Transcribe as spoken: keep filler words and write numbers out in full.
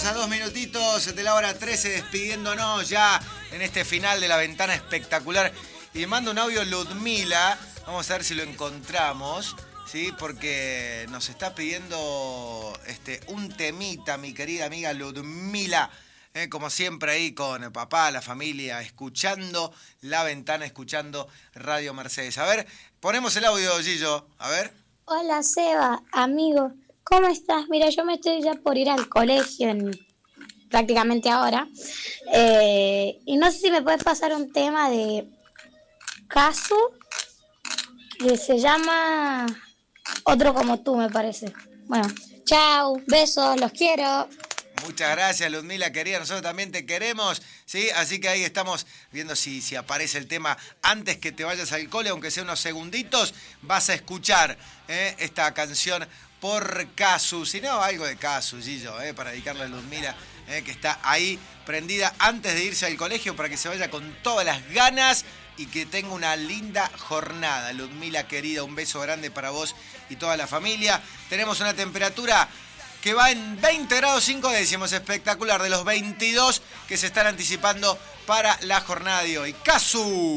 Estamos a dos minutitos de la hora trece despidiéndonos ya en este final de la ventana espectacular. Y manda un audio Ludmila, vamos a ver si lo encontramos, ¿sí? Porque nos está pidiendo este, un temita, mi querida amiga Ludmila. Eh, como siempre ahí con papá, la familia, escuchando la ventana, escuchando Radio Mercedes. A ver, ponemos el audio, Gillo, a ver. Hola Seba, amigo, ¿cómo estás? Mira, yo me estoy ya por ir al colegio en, prácticamente ahora. Eh, y no sé si me puedes pasar un tema de Casu, que se llama Otro como tú, me parece. Bueno, chau, besos, los quiero. Muchas gracias, Ludmila, querida. Nosotros también te queremos, ¿sí? Así que ahí estamos viendo si, si aparece el tema antes que te vayas al cole, aunque sea unos segunditos, vas a escuchar ¿eh? esta canción por Casu. Si no, algo de Casu, Gillo, ¿eh? para dedicarle a Ludmila, ¿eh? que está ahí prendida antes de irse al colegio para que se vaya con todas las ganas y que tenga una linda jornada. Ludmila, querida, un beso grande para vos y toda la familia. Tenemos una temperatura que va en veinte grados cinco décimos, espectacular, de los veintidós que se están anticipando para la jornada de hoy. ¡Casu!